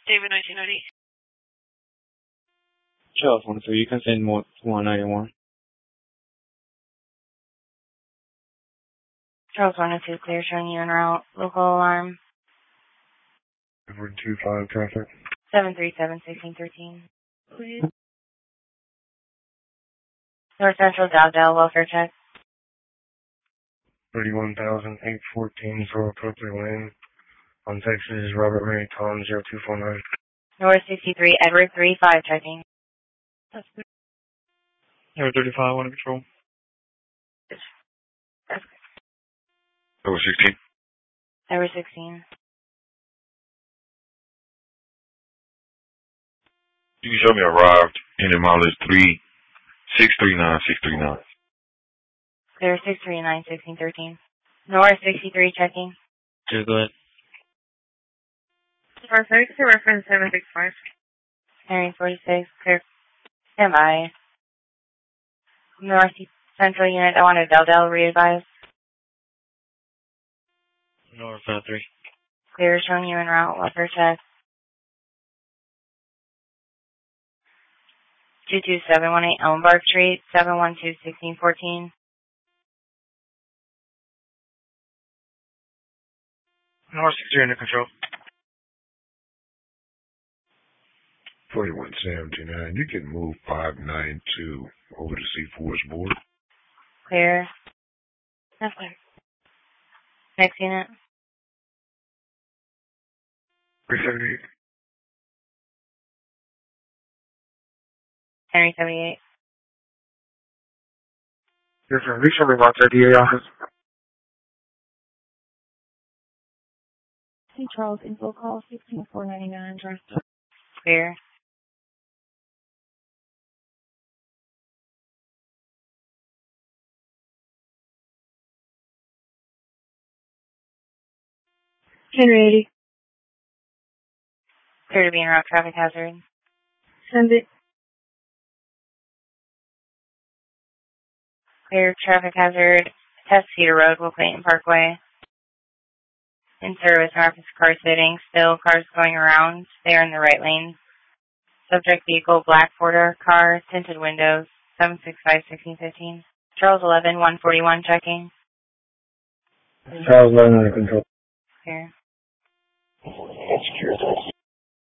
David 1990. Charles 1-3, you can send more 191. Charles 1-2, clear, showing you en route. Local alarm. 725 traffic. 737-1613. Please. North Central Dowdell, welfare check. 31,814 Zoro Copley Lane. On Texas, Robert Mary Tom 0249. North 63, Edward 35, checking. Number 35, 1 control. Number 16. Edward 16. You can show me arrived in the mileage 3639 639. Clear 639-1613. North 63, checking. Just go ahead. For 36, reference 765. Hearing 46, clear. Stand by. North Central unit, I want a Dowdell re-advise. North 3. Clear, showing you en route, welfare check. 22718 Elmbark Street, 712-1614. North 63 under control. 4179. You can move 592 over to C4's board. Clear. That's clear. Next unit. 378. Henry 78. Yes, sir. Recently watched our DA office. St. Charles info call 16499 address. Clear. Henry 80. Clear to be en route, traffic hazard. Send it. Clear, traffic hazard. Test Cedar Road, Will Clayton Parkway. In service, Marcus car sitting. Still, cars going around. They are in the right lane. Subject vehicle, black Ford car, tinted windows. 765-1615. Charles 11, 141, checking. Charles 11 under control. Clear. That's curious.